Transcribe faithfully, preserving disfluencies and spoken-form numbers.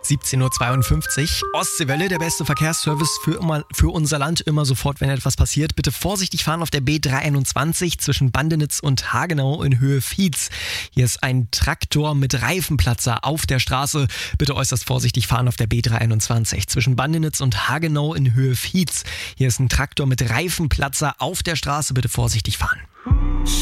siebzehn Uhr zweiundfünfzig. Ostseewelle, der beste Verkehrsservice für, immer, für unser Land, immer sofort, wenn etwas passiert. Bitte vorsichtig fahren auf der B dreihunderteinundzwanzig zwischen Bandenitz und Hagenau in Höhe Viez. Hier ist ein Traktor mit Reifenplatzer auf der Straße. Bitte äußerst vorsichtig fahren auf der B dreihunderteinundzwanzig zwischen Bandenitz und Hagenau in Höhe Viez. Hier ist ein Traktor mit Reifenplatzer auf der Straße. Bitte vorsichtig fahren.